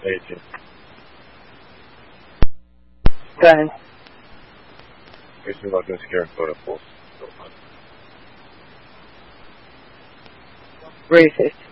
18. Go ahead. Jason Logan, Sierra Photo Pulse. Racist.